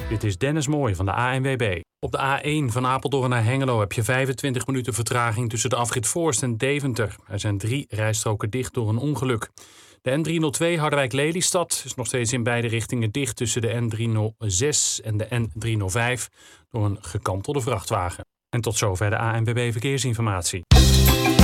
Dit is Dennis Mooij van de ANWB. Op de A1 van Apeldoorn naar Hengelo heb je 25 minuten vertraging tussen de afrit Voorst en Deventer. Er zijn 3 rijstroken dicht door een ongeluk. De N302 Harderwijk-Lelystad is nog steeds in beide richtingen dicht tussen de N306 en de N305 door een gekantelde vrachtwagen. En tot zover de ANWB Verkeersinformatie.